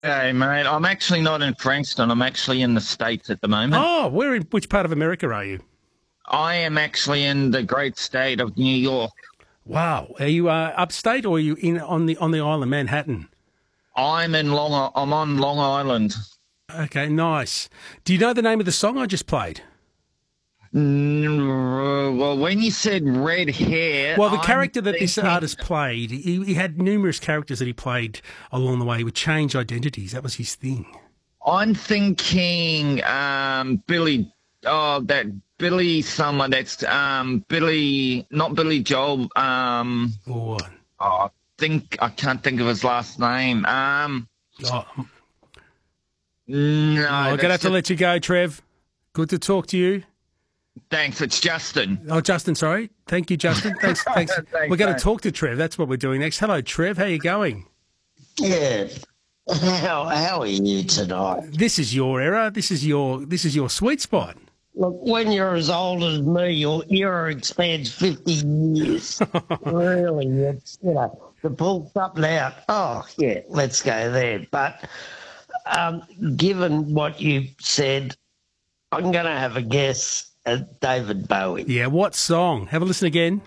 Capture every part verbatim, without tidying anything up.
Hey, mate, I'm actually not in Frankston. I'm actually in the States at the moment. Oh, where in which part of America are you? I am actually in the great state of New York. Wow. Are you uh, upstate or are you in on the on the island, Manhattan? I'm in Long. I- I'm on Long Island. Okay, nice. Do you know the name of the song I just played? Mm, Well, when you said red hair, Well, the I'm character that this thinking artist played, he, he had numerous characters that he played along the way. He would change identities. That was his thing. I'm thinking um, Billy. Oh, that Billy someone. That's um, Billy, not Billy Joel. Um, Or, oh, I think I can't think of his last name. Um, oh, no, I'm going to that's have to just- let you go, Trev. Good to talk to you. Thanks, it's Justin. Oh, Justin, sorry. Thank you, Justin. Thanks. thanks. Thanks, We're going mate. to talk to Trev. That's what we're doing next. Hello, Trev. How you going? Yeah. How, how are you tonight? This is your era. This is your this is your sweet spot. Look, when you're as old as me, your era expands fifty years. Really, it's, you know, to pull something out, oh, yeah, let's go there. But um, given what you said, I'm going to have a guess at David Bowie. Yeah, what song? Have a listen again.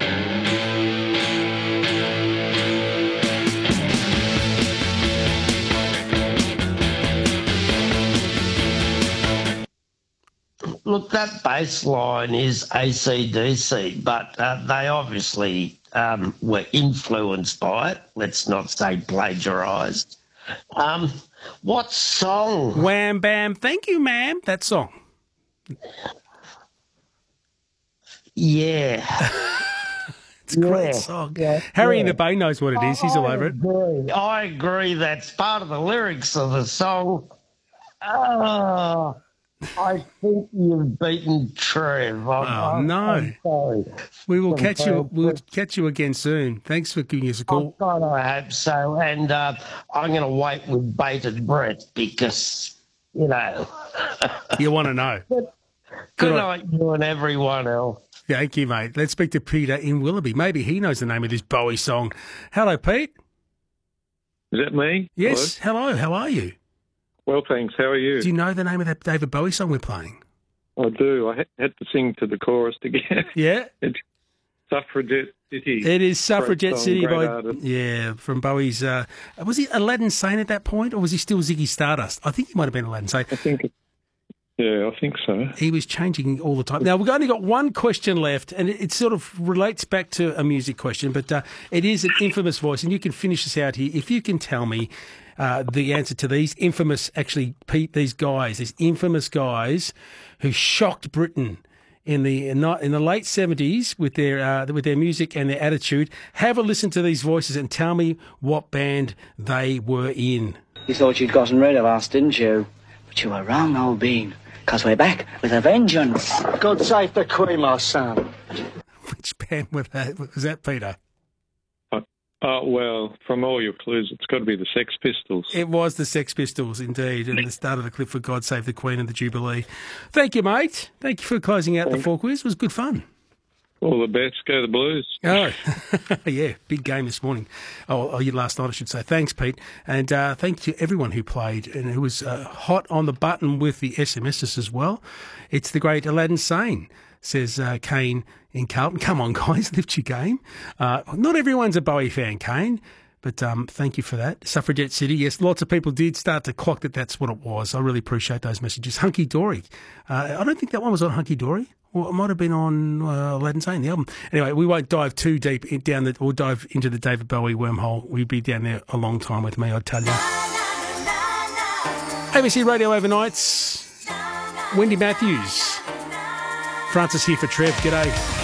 Look, that bass line is A C D C, but uh, they obviously um, were influenced by it. Let's not say plagiarised. Um, what song? Wham Bam. Thank you, ma'am. That song. Yeah. It's a great Yeah, song. yeah, Harry yeah. in the Bay knows what it is. He's all over it. agree. I agree. That's part of the lyrics of the song. Oh, I think you've beaten Trev. I'm, Oh, I'm- no. I'm sorry. We will catch you. Confirmed. We'll catch you again soon. Thanks for giving us a call. God, I hope so. And uh, I'm going to wait with bated breath because, you know, You want to know? good on. night, you and everyone else. Thank you, mate. Let's speak to Peter in Willoughby. Maybe he knows the name of this Bowie song. Hello, Pete. Is that me? Yes. Hello. How are you? Hello? Well, thanks. How are you? Do you know the name of that David Bowie song we're playing? I do. I ha- had to sing to the chorus to get Yeah. it. Suffragette City. It is Suffragette Great song, City great by artist. yeah from Bowie's. Uh, was he Aladdin Sane at that point, or was he still Ziggy Stardust? I think he might have been Aladdin Sane. I think. Yeah, I think so. He was changing all the time. Now we've only got one question left, and it, it sort of relates back to a music question, but uh, it is an infamous voice, and you can finish this out here if you can tell me uh, the answer to these infamous, actually, Pete, these guys, these infamous guys who shocked Britain in the in the late seventies with their uh, with their music and their attitude. Have a listen to these voices and tell me what band they were in. You thought you'd gotten rid of us, didn't you? But you were wrong, old bean, because we're back with a vengeance. God save the Queen, my son. Which band was that? Was that Peter? Uh, well, from all your clues, it's got to be the Sex Pistols. It was the Sex Pistols, indeed, and the start of the clip for God Save the Queen and the Jubilee. Thank you, mate. Thank you for closing out the four quiz. It was good fun. All the best. Go the Blues. Oh, yeah, big game this morning. Oh, oh, last night, I should say. Thanks, Pete. And uh, thank you to everyone who played and who was uh, hot on the button with the S M Ses as well. It's the great Aladdin Sane, says uh, Kane in Carlton. Come on, guys, lift your game. Uh, not everyone's a Bowie fan, Kane, but um, thank you for that. Suffragette City, yes, lots of people did start to clock that that's what it was. I really appreciate those messages. Hunky Dory. Uh, I don't think that one was on Hunky Dory. Well, it might have been on uh, Aladdin Sane, the album. Anyway, we won't dive too deep in, down the, or dive into the David Bowie wormhole. We'd be down there a long time with me, I'd tell you. A B C Radio Overnights. Wendy Matthews. Francis here for Trev. G'day.